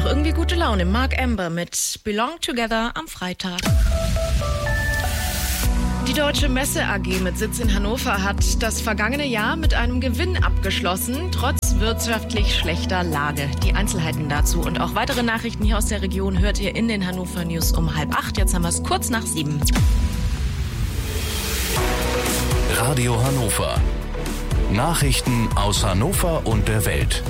irgendwie gute Laune. Mark Amber mit Belong Together am Freitag. Die Deutsche Messe AG mit Sitz in Hannover hat das vergangene Jahr mit einem Gewinn abgeschlossen, trotz wirtschaftlich schlechter Lage. Die Einzelheiten dazu und auch weitere Nachrichten hier aus der Region hört ihr in den Hannover News um 7:30. Jetzt haben wir es kurz nach 7. Radio Hannover. Nachrichten aus Hannover und der Welt.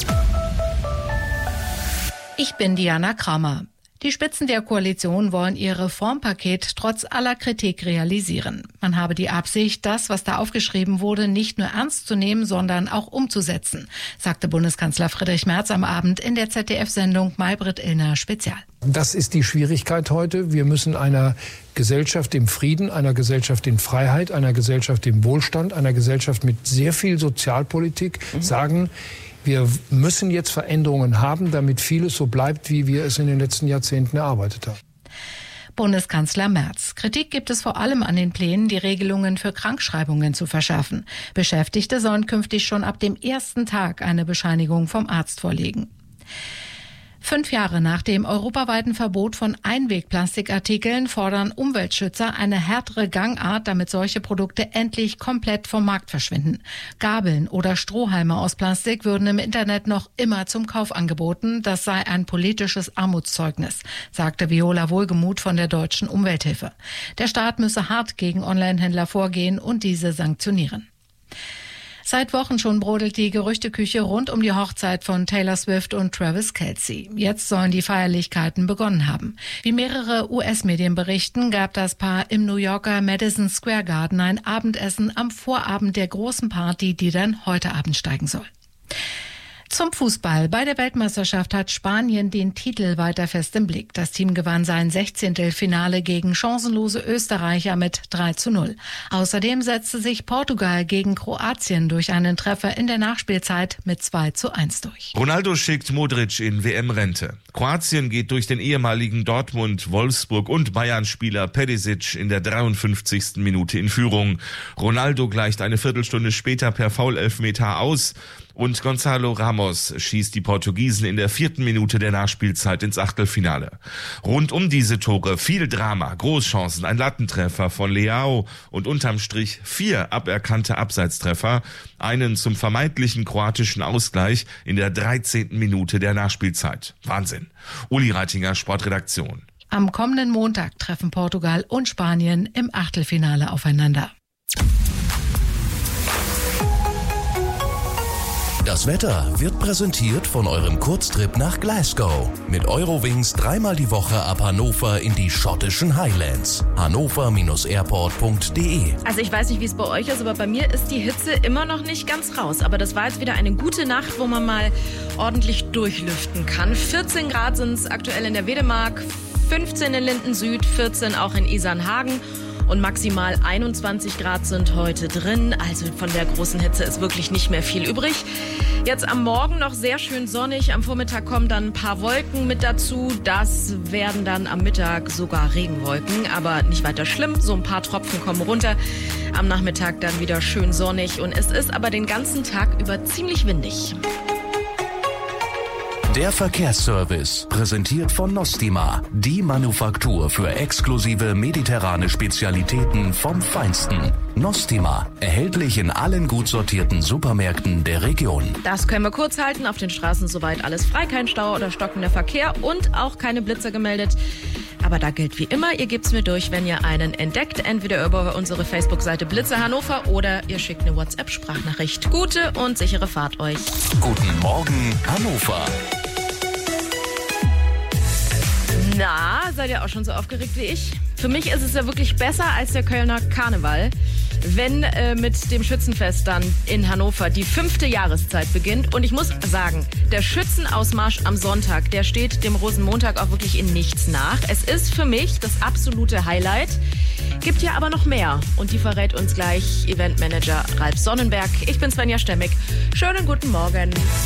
Ich bin Diana Kramer. Die Spitzen der Koalition wollen ihr Reformpaket trotz aller Kritik realisieren. Man habe die Absicht, das, was da aufgeschrieben wurde, nicht nur ernst zu nehmen, sondern auch umzusetzen, sagte Bundeskanzler Friedrich Merz am Abend in der ZDF-Sendung Maybrit Illner Spezial. Das ist die Schwierigkeit heute. Wir müssen einer Gesellschaft im Frieden, einer Gesellschaft in Freiheit, einer Gesellschaft im Wohlstand, einer Gesellschaft mit sehr viel Sozialpolitik sagen, wir müssen jetzt Veränderungen haben, damit vieles so bleibt, wie wir es in den letzten Jahrzehnten erarbeitet haben. Bundeskanzler Merz. Kritik gibt es vor allem an den Plänen, die Regelungen für Krankschreibungen zu verschärfen. Beschäftigte sollen künftig schon ab dem ersten Tag eine Bescheinigung vom Arzt vorlegen. 5 Jahre nach dem europaweiten Verbot von Einwegplastikartikeln fordern Umweltschützer eine härtere Gangart, damit solche Produkte endlich komplett vom Markt verschwinden. Gabeln oder Strohhalme aus Plastik würden im Internet noch immer zum Kauf angeboten. Das sei ein politisches Armutszeugnis, sagte Viola Wohlgemuth von der Deutschen Umwelthilfe. Der Staat müsse hart gegen Onlinehändler vorgehen und diese sanktionieren. Seit Wochen schon brodelt die Gerüchteküche rund um die Hochzeit von Taylor Swift und Travis Kelce. Jetzt sollen die Feierlichkeiten begonnen haben. Wie mehrere US-Medien berichten, gab das Paar im New Yorker Madison Square Garden ein Abendessen am Vorabend der großen Party, die dann heute Abend steigen soll. Zum Fußball. Bei der Weltmeisterschaft hat Spanien den Titel weiter fest im Blick. Das Team gewann sein 16. Finale gegen chancenlose Österreicher mit 3:0. Außerdem setzte sich Portugal gegen Kroatien durch einen Treffer in der Nachspielzeit mit 2:1 durch. Ronaldo schickt Modric in WM-Rente. Kroatien geht durch den ehemaligen Dortmund, Wolfsburg und Bayern-Spieler Perisic in der 53. Minute in Führung. Ronaldo gleicht eine Viertelstunde später per Foul-Elfmeter aus. Und Gonzalo Ramos schießt die Portugiesen in der 4. Minute der Nachspielzeit ins Achtelfinale. Rund um diese Tore viel Drama, Großchancen, ein Lattentreffer von Leao und unterm Strich 4 aberkannte Abseitstreffer, einen zum vermeintlichen kroatischen Ausgleich in der 13. Minute der Nachspielzeit. Wahnsinn. Uli Reitinger, Sportredaktion. Am kommenden Montag treffen Portugal und Spanien im Achtelfinale aufeinander. Das Wetter wird präsentiert von eurem Kurztrip nach Glasgow. Mit Eurowings 3-mal die Woche ab Hannover in die schottischen Highlands. hannover-airport.de. Also ich weiß nicht, wie es bei euch ist, aber bei mir ist die Hitze immer noch nicht ganz raus. Aber das war jetzt wieder eine gute Nacht, wo man mal ordentlich durchlüften kann. 14 Grad sind es aktuell in der Wedemark, 15 in Linden Süd, 14 auch in Isernhagen. Und maximal 21 Grad sind heute drin. Also von der großen Hitze ist wirklich nicht mehr viel übrig. Jetzt am Morgen noch sehr schön sonnig. Am Vormittag kommen dann ein paar Wolken mit dazu. Das werden dann am Mittag sogar Regenwolken. Aber nicht weiter schlimm. So ein paar Tropfen kommen runter. Am Nachmittag dann wieder schön sonnig. Und es ist aber den ganzen Tag über ziemlich windig. Der Verkehrsservice, präsentiert von Nostima, die Manufaktur für exklusive mediterrane Spezialitäten vom Feinsten. Nostima, erhältlich in allen gut sortierten Supermärkten der Region. Das können wir kurz halten. Auf den Straßen soweit alles frei, kein Stau oder stockender Verkehr und auch keine Blitzer gemeldet. Aber da gilt wie immer, ihr gebt's mir durch, wenn ihr einen entdeckt, entweder über unsere Facebook-Seite Blitzer Hannover oder ihr schickt eine WhatsApp-Sprachnachricht. Gute und sichere Fahrt euch. Guten Morgen, Hannover. Na, seid ihr auch schon so aufgeregt wie ich? Für mich ist es ja wirklich besser als der Kölner Karneval, wenn mit dem Schützenfest dann in Hannover die 5. Jahreszeit beginnt. Und ich muss sagen, der Schützenausmarsch am Sonntag, der steht dem Rosenmontag auch wirklich in nichts nach. Es ist für mich das absolute Highlight. Gibt ja aber noch mehr. Und die verrät uns gleich Eventmanager Ralf Sonnenberg. Ich bin Svenja Stemmig. Schönen guten Morgen.